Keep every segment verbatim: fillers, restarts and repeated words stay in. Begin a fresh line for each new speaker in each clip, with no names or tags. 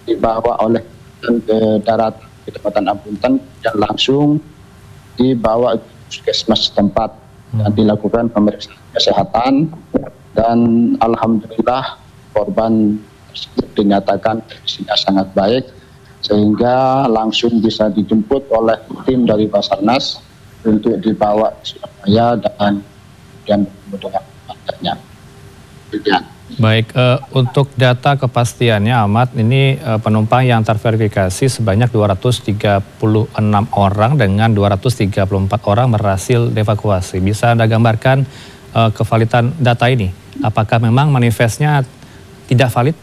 dibawa oleh ke darat Kecamatan Apunten dan langsung dibawa ke puskesmas setempat dan dilakukan pemeriksaan kesehatan, dan alhamdulillah korban tersebut dinyatakan kondisinya sangat baik sehingga langsung bisa dijemput oleh tim dari Basarnas untuk dibawa ke Surabaya dan kemudian bertemu dengan keluarganya.
Baik, uh, untuk data kepastiannya Ahmad, ini uh, penumpang yang terverifikasi sebanyak dua ratus tiga puluh enam orang dengan dua ratus tiga puluh empat orang berhasil dievakuasi. Bisa Anda gambarkan uh, kevalidan data ini? Apakah memang manifestnya tidak valid?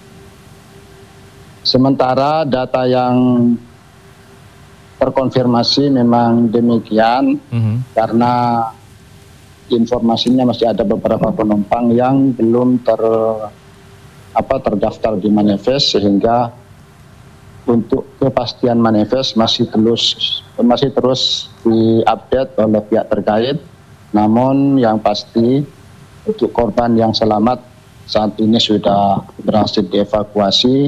Sementara data yang terkonfirmasi memang demikian, mm-hmm. karena informasinya masih ada beberapa penumpang yang belum ter apa terdaftar di manifest, sehingga untuk kepastian manifest masih terus masih terus diupdate oleh pihak terkait. Namun yang pasti untuk korban yang selamat saat ini sudah berhasil dievakuasi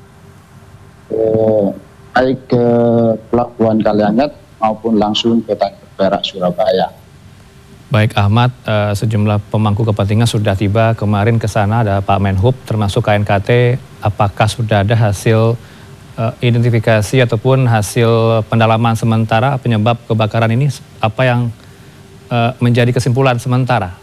eh, baik ke Pelabuhan Kalianget maupun langsung ke Tanjung Perak, Surabaya.
Baik Ahmad, uh, sejumlah pemangku kepentingan sudah tiba kemarin ke sana, ada Pak Menhub termasuk K N K T. Apakah sudah ada hasil uh, identifikasi ataupun hasil pendalaman sementara penyebab kebakaran ini? Apa yang uh, menjadi kesimpulan sementara?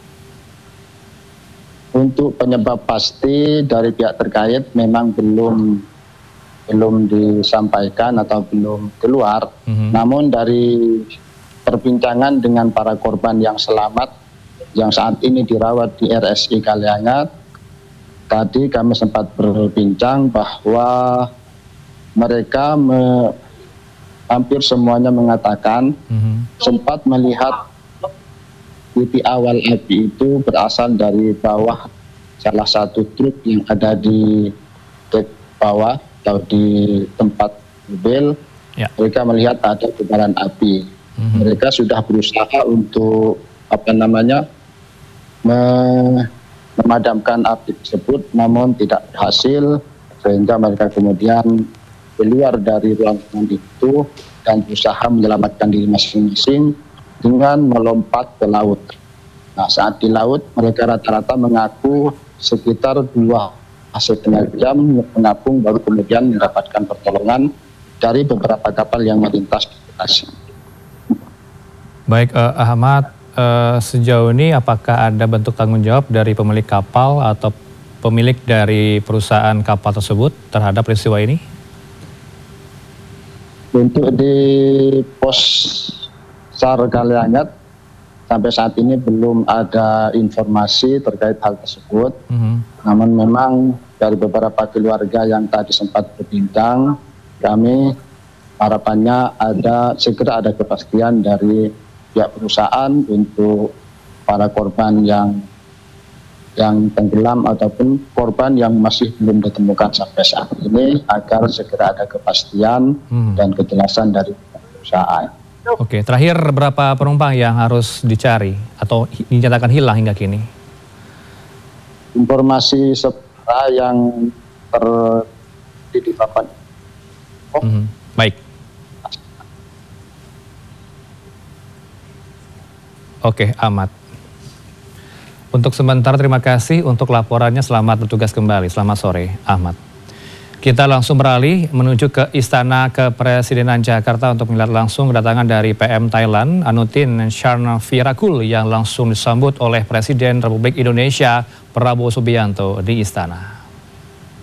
Untuk penyebab pasti dari pihak terkait memang belum belum disampaikan atau belum keluar. Mm-hmm. Namun dari perbincangan dengan para korban yang selamat yang saat ini dirawat di R S I Kalianget, tadi kami sempat berbincang bahwa mereka me, hampir semuanya mengatakan mm-hmm. sempat melihat titik awal api itu berasal dari bawah salah satu truk yang ada di dek bawah atau di tempat mobil. Ya. Mereka melihat ada kobaran api. Mm-hmm. Mereka sudah berusaha untuk apa namanya memadamkan api tersebut, namun tidak berhasil, sehingga mereka kemudian keluar dari ruangan itu dan berusaha menyelamatkan diri masing-masing dengan melompat ke laut. Nah, saat di laut mereka rata-rata mengaku sekitar dua setengah jam mengapung baru kemudian mendapatkan pertolongan dari beberapa kapal yang melintas di lokasi.
Baik uh, Ahmad, uh, sejauh ini apakah ada bentuk tanggung jawab dari pemilik kapal atau pemilik dari perusahaan kapal tersebut terhadap peristiwa ini?
Untuk di pos SAR Kalianget sampai saat ini belum ada informasi terkait hal tersebut. Mm-hmm. Namun memang dari beberapa keluarga yang tadi sempat berbincang, kami harapannya ada segera ada kepastian dari pihak perusahaan untuk para korban yang yang tenggelam ataupun korban yang masih belum ditemukan sampai saat ini, agar segera ada kepastian hmm. dan kejelasan dari perusahaan.
Oke, terakhir berapa penumpang yang harus dicari atau dinyatakan hilang hingga kini?
Informasi sementara yang terjadi di papan. Oh.
Hmm. Baik. Oke, Ahmad. Untuk sementara terima kasih untuk laporannya. Selamat bertugas kembali. Selamat sore, Ahmad. Kita langsung beralih menuju ke Istana Kepresidenan Jakarta untuk melihat langsung kedatangan dari P M Thailand, Anutin Charnvirakul, yang langsung disambut oleh Presiden Republik Indonesia Prabowo Subianto di Istana.